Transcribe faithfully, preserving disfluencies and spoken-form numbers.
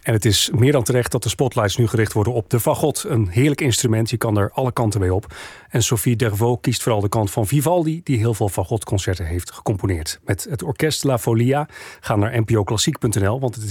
En het is meer dan terecht dat de spotlights nu gericht worden op de fagot. Een heerlijk instrument, je kan er alle kanten mee op. En Sophie Dervaux kiest vooral de kant van Vivaldi, die heel veel fagotconcerten heeft gecomponeerd. Met het orkest La Folia ga naar n p o klassiek punt n l, want het is